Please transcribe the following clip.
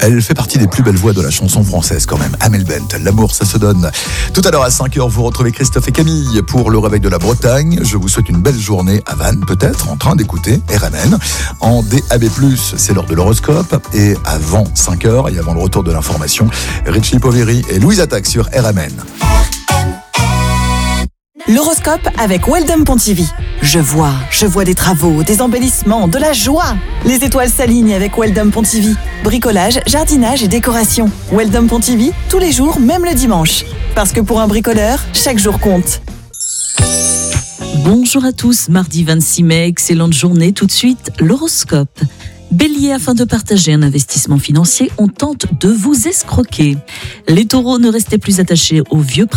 Elle fait partie des plus belles voix de la chanson française quand même. Amel Bent, l'amour ça se donne. Tout à l'heure à 5h, vous retrouvez Christophe et Camille pour le réveil de la Bretagne. Je vous souhaite une belle journée à Vannes, peut-être, en train d'écouter RMN. En DAB+, c'est l'heure de l'horoscope. Et avant 5h et avant le retour de l'information, Richie Poveri et Louise Attaque sur RMN. L'horoscope avec Weldon Pontivy. Je vois des travaux, des embellissements, de la joie. Les étoiles s'alignent avec Weldon Pontivy. Bricolage, jardinage et décoration. Weldon Pontivy, tous les jours, même le dimanche. Parce que pour un bricoleur, chaque jour compte. Bonjour à tous, mardi 26 mai, excellente journée. Tout de suite, l'horoscope. Bélier, afin de partager un investissement financier, on tente de vous escroquer. Les taureaux, ne restez plus attachés aux vieux